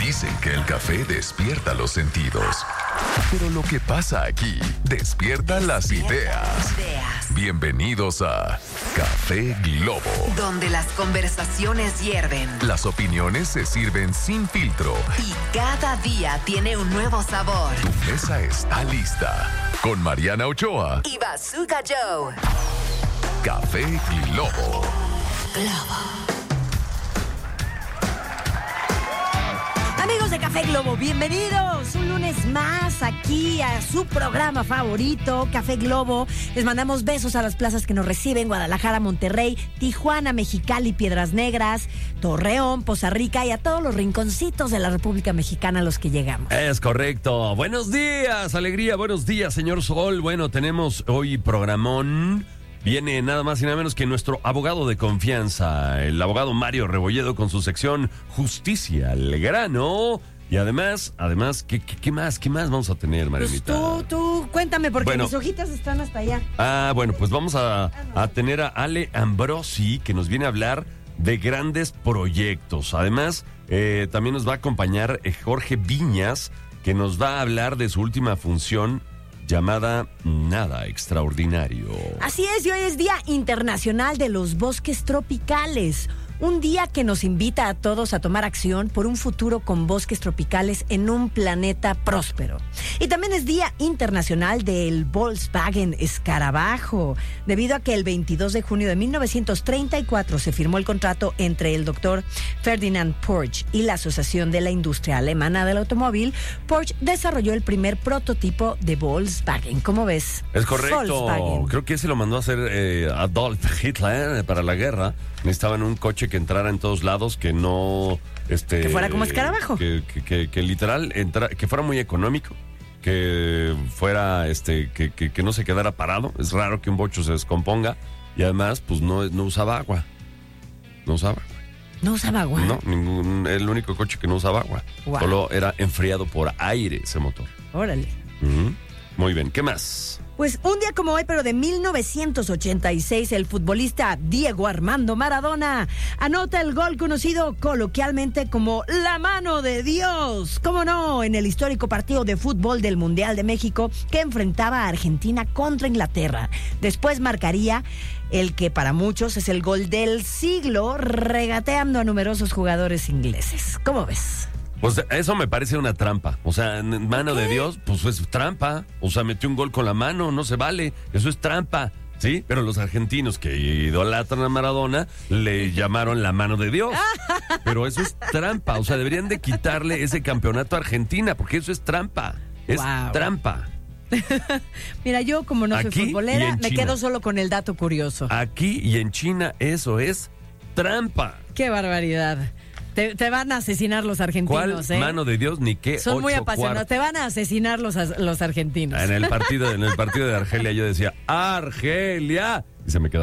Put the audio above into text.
Dicen que el café despierta los sentidos. Pero lo que pasa aquí despierta las ideas. Bienvenidos a Café Globo, donde las conversaciones hierven, las opiniones se sirven sin filtro y cada día tiene un nuevo sabor. Tu mesa está lista con Mariana Ochoa y Bazooka Joe. Café Globo. Amigos de Café Globo, bienvenidos un lunes más aquí a su programa favorito, Café Globo. Les mandamos besos a las plazas que nos reciben: Guadalajara, Monterrey, Tijuana, Mexicali, Piedras Negras, Torreón, Poza Rica y a todos los rinconcitos de la República Mexicana a los que llegamos. Es correcto. Buenos días, alegría, buenos días, señor Sol. Bueno, tenemos hoy programón. Viene nada más y nada menos que nuestro abogado de confianza, el abogado Mario Rebolledo, con su sección Justicia al Grano. Y además, ¿qué más vamos a tener, Marianita? Pues tú, cuéntame, porque mis hojitas están hasta allá. Bueno, pues vamos a tener a Ale Ambrosi, que nos viene a hablar de grandes proyectos. Además, también nos va a acompañar Jorge Viñas, que nos va a hablar de su última función, llamada Nada Extraordinario. Así es, y hoy es Día Internacional de los Bosques Tropicales. Un día que nos invita a todos a tomar acción por un futuro con bosques tropicales en un planeta próspero. Y también es Día Internacional del Volkswagen Escarabajo, debido a que el 22 de junio de 1934 se firmó el contrato entre el doctor Ferdinand Porsche y la Asociación de la Industria Alemana del Automóvil. Porsche desarrolló el primer prototipo de Volkswagen. ¿Cómo ves? Es correcto. Volkswagen. Creo que ese lo mandó a hacer Adolf Hitler para la guerra. Necesitaban un coche que entrara en todos lados, que no... que fuera como escarabajo. Que literal, que fuera muy económico, que fuera, que no se quedara parado. Es raro que un bocho se descomponga. Y además, pues no usaba agua. ¿No usaba agua? No, el único coche que no usaba agua. Wow. Solo era enfriado por aire ese motor. Órale. Muy bien, ¿qué más? Pues un día como hoy, pero de 1986, el futbolista Diego Armando Maradona anota el gol conocido coloquialmente como la mano de Dios. ¿Cómo no? En el histórico partido de fútbol del Mundial de México, que enfrentaba a Argentina contra Inglaterra. Después marcaría el que para muchos es el gol del siglo, regateando a numerosos jugadores ingleses. ¿Cómo ves? Pues eso me parece una trampa. O sea, mano de Dios, pues es trampa. O sea, metió un gol con la mano, no se vale. Eso es trampa, ¿sí? Pero los argentinos que idolatran a Maradona le llamaron la mano de Dios. Pero eso es trampa. O sea, deberían de quitarle ese campeonato a Argentina, porque eso es trampa. Es trampa. Mira, yo como no soy futbolera, me quedo solo con el dato curioso. Aquí y en China eso es trampa. ¡Qué barbaridad! Te van a asesinar los argentinos, ¿Cuál mano de Dios ni qué? Son muy apasionados. Te van a asesinar los argentinos. En el partido de Argelia yo decía ¡Argelia! Y se me quedaba